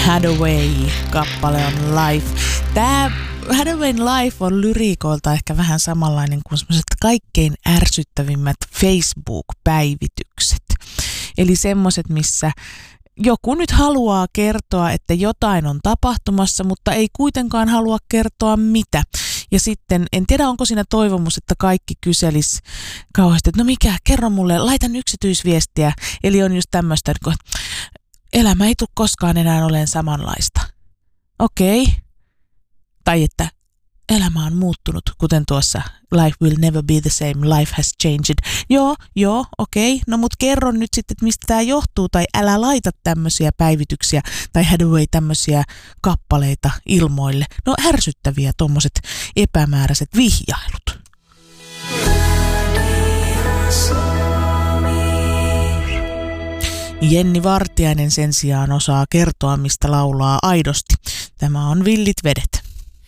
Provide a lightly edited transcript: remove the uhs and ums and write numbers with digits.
Hathaway-kappale on Life. Tämä Hathawayn Life on lyriikoilta ehkä vähän samanlainen kuin semmoiset kaikkein ärsyttävimmät Facebook-päivitykset. Eli semmoiset, missä joku nyt haluaa kertoa, että jotain on tapahtumassa, mutta ei kuitenkaan halua kertoa mitä. Ja sitten, en tiedä onko siinä toivomus, että kaikki kyselis kauheasti, että no mikä, kerro mulle, laitan yksityisviestiä. Eli on just tämmöistä, että elämä ei tule koskaan enää olemaan samanlaista. Okei. Tai että elämä on muuttunut, kuten tuossa Life will never be the same, life has changed. Joo, okei. No mut kerro nyt sitten, että mistä tämä johtuu, tai älä laita tämmöisiä päivityksiä, tai Hathaway tämmöisiä kappaleita ilmoille. No ärsyttäviä tommoset epämääräiset vihjailut. Jenni Vartiainen sen sijaan osaa kertoa, mistä laulaa aidosti. Tämä on Villit vedet.